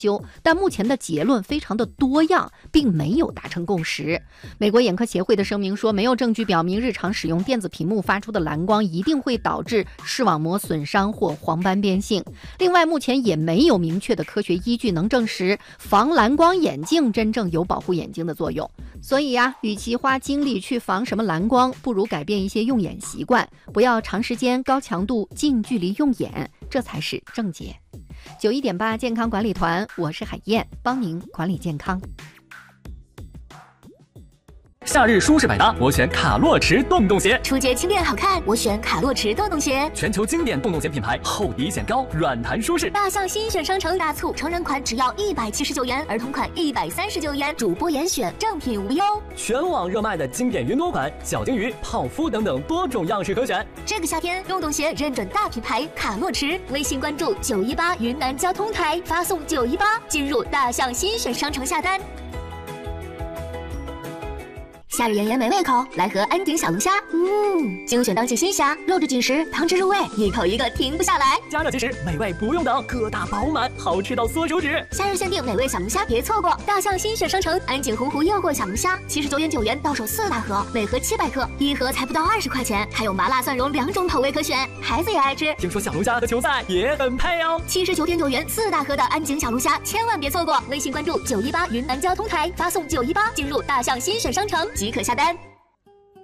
究，但目前的结论非常的多样，并没有达成共识。美国眼科协会的声明说，没有证据表明日常使用电子屏幕发出的蓝光一定会导致视网膜损伤或黄斑变性。另外，目前也没有明确的科学依据能证实防蓝光眼镜真正有保护眼睛的作用。所以与其花精力去防什么蓝光，不如改变一些用眼习惯，不要长时间高强度近距离用眼，这才是正解。91.8健康管理团，我是海燕，帮您管理健康。 夏日舒适百搭，我选卡洛驰洞洞鞋。 出街轻便好看，我选卡洛驰洞洞鞋。 全球经典洞洞鞋品牌，厚底显高，软弹舒适。 大象新选商城大促，成人款只要179元，儿童款139元，主播严选，正品无忧。 全网热卖的经典云朵款、小金鱼、泡芙等等多种样式可选。 这个夏天，洞洞鞋认准大品牌卡洛驰，微信关注918云南交通台，发送918进入大象新选商城下单。夏日炎炎没胃口，来盒安井小龙虾。精选当季新虾，肉质紧实，汤汁入味，一口一个停不下来。 加热即食，美味不用等，个大饱满，好吃到缩手指。 夏日限定美味小龙虾，别错过！大象新选商城安井洪湖诱惑小龙虾，79.9元到手4大盒，每盒700克，一盒才不到20块钱，还有麻辣蒜蓉2种口味可选，孩子也爱吃。 听说小龙虾和球赛也很配哦。 79.9元4大盒的安井小龙虾，千万别错过！微信关注918云南交通台，发送918进入大象新选商城即可下单。